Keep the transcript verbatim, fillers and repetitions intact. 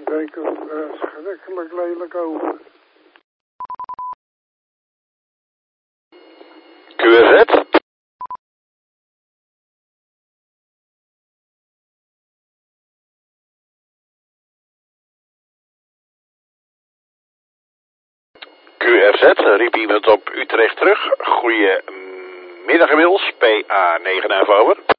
denk er verschrikkelijk lelijk over. Q R Z? Q R Z, riep iemand op Utrecht terug. Goedemiddag inmiddels, P A negen over.